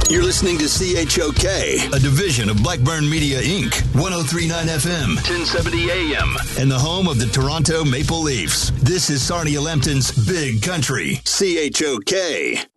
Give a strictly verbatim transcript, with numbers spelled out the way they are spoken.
You're listening to C H O K, a division of Blackburn Media, Incorporated, one oh three point nine F M, ten seventy A M, and the home of the Toronto Maple Leafs. This is Sarnia Lambton's Big Country, C H O K.